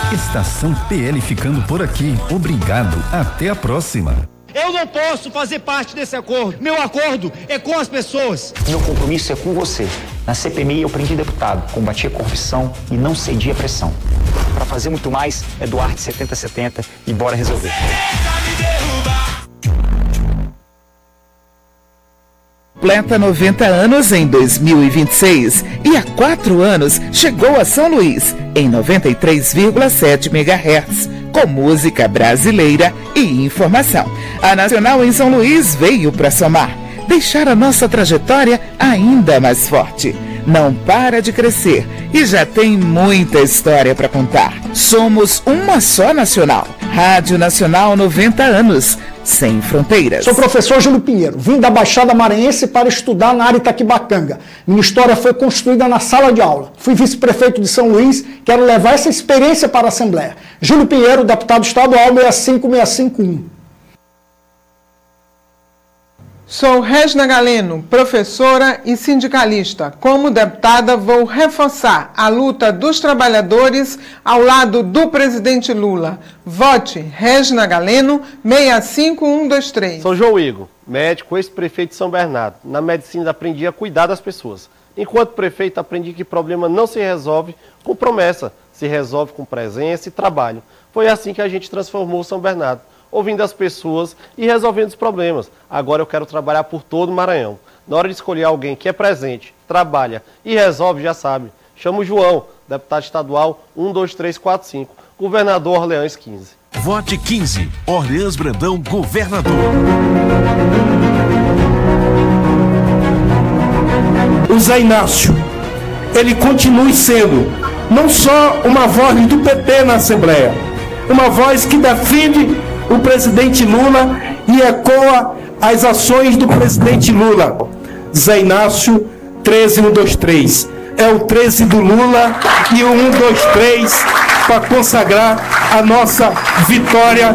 Estação PL ficando por aqui. Obrigado. Até a próxima. Eu não posso fazer parte desse acordo. Meu acordo é com as pessoas. Meu compromisso é com você. Na CPMI eu prendi deputado, combati a corrupção e não cedi à pressão. Para fazer muito mais, é do Arte 7070 e bora resolver. Completa 90 anos em 2026 e há 4 anos chegou a São Luís em 93,7 MHz com música brasileira e informação. A Nacional em São Luís veio para somar, deixar a nossa trajetória ainda mais forte. Não para de crescer e já tem muita história para contar. Somos uma só nacional. Rádio Nacional 90 anos, sem fronteiras. Sou o professor Júlio Pinheiro, vim da Baixada Maranhense para estudar na área Itaquibacanga. Minha história foi construída na sala de aula. Fui vice-prefeito de São Luís, quero levar essa experiência para a Assembleia. Júlio Pinheiro, deputado estadual 65651. Sou Regina Galeno, professora e sindicalista. Como deputada, vou reforçar a luta dos trabalhadores ao lado do presidente Lula. Vote Regina Galeno, 65123. Sou João Igor, médico, ex-prefeito de São Bernardo. Na medicina aprendi a cuidar das pessoas. Enquanto prefeito, aprendi que problema não se resolve com promessa, se resolve com presença e trabalho. Foi assim que a gente transformou São Bernardo, ouvindo as pessoas e resolvendo os problemas. Agora eu quero trabalhar por todo o Maranhão. Na hora de escolher alguém que é presente, trabalha e resolve, já sabe. Chama o João, deputado estadual 12345, governador Orleans 15. Vote 15, Orleans Brandão, governador. O Zé Inácio, ele continue sendo não só uma voz do PT na Assembleia, uma voz que defende o presidente Lula e ecoa as ações do presidente Lula. Zé Inácio, 13123. É o 13 do Lula e o 123 para consagrar a nossa vitória.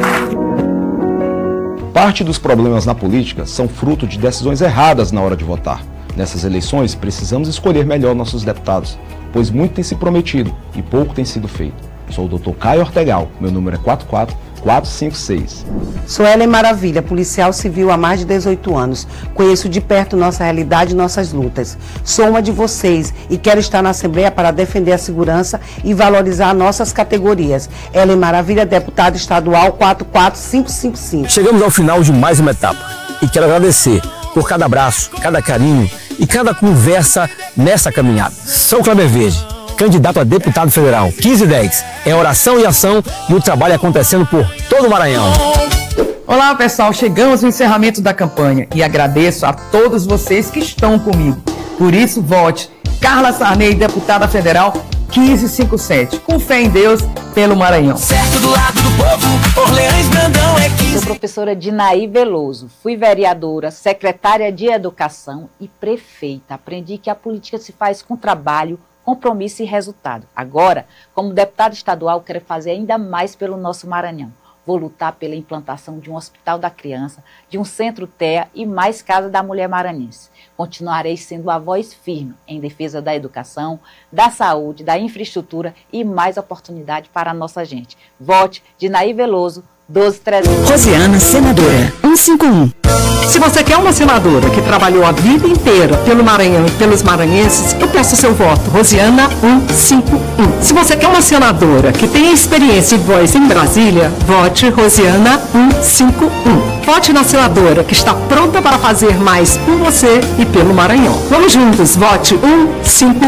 Parte dos problemas na política são fruto de decisões erradas na hora de votar. Nessas eleições, precisamos escolher melhor nossos deputados, pois muito tem se prometido e pouco tem sido feito. Sou o Dr. Caio Ortegal, meu número é 44456. Sou Ellen Maravilha, policial civil há mais de 18 anos. Conheço de perto nossa realidade e nossas lutas. Sou uma de vocês e quero estar na Assembleia para defender a segurança e valorizar nossas categorias. Ellen Maravilha, deputada estadual 44555. Chegamos ao final de mais uma etapa e quero agradecer por cada abraço, cada carinho e cada conversa nessa caminhada. Sou Kleber Verde, candidato a deputado federal 1510. É oração e ação e o trabalho acontecendo por todo o Maranhão. Olá pessoal, chegamos no encerramento da campanha e agradeço a todos vocês que estão comigo. Por isso, vote Carla Sarney, deputada federal 1557. Com fé em Deus, pelo Maranhão. Certo do lado do povo, Orleans Brandão é 15. Sou professora Dinaí Veloso, fui vereadora, secretária de Educação e prefeita. Aprendi que a política se faz com trabalho, compromisso e resultado. Agora, como deputada estadual, quero fazer ainda mais pelo nosso Maranhão. Vou lutar pela implantação de um hospital da criança, de um centro TEA e mais casa da mulher maranhense. Continuarei sendo a voz firme em defesa da educação, da saúde, da infraestrutura e mais oportunidade para a nossa gente. Vote Dinaí Veloso, 12300. Rosiana, senadora, 151. Se você quer uma senadora que trabalhou a vida inteira pelo Maranhão e pelos maranhenses, eu peço seu voto. Rosiana 151. Se você quer uma senadora que tenha experiência e voz em Brasília, vote Rosiana 151. Vote na senadora que está pronta para fazer mais por você e pelo Maranhão. Vamos juntos, vote 151.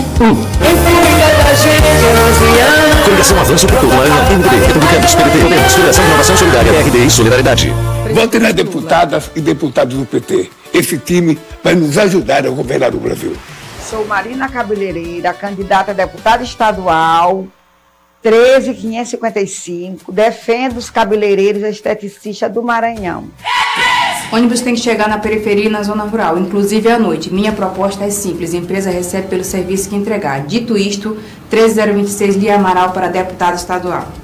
Coligação Avanço por Plano, MDB, Republicanos, PDT, Podemos, Federação de Inovação Solidária, PRD e Solidariedade. Vote nas deputadas e deputados do PT. Esse time vai nos ajudar a governar o Brasil. Sou Marina Cabeleireira, candidata a deputada estadual 13555. Defendo os cabeleireiros e esteticistas do Maranhão. Ônibus tem que chegar na periferia e na zona rural, inclusive à noite. Minha proposta é simples, a empresa recebe pelo serviço que entregar. Dito isto, 13026 Lia Amaral para deputado estadual.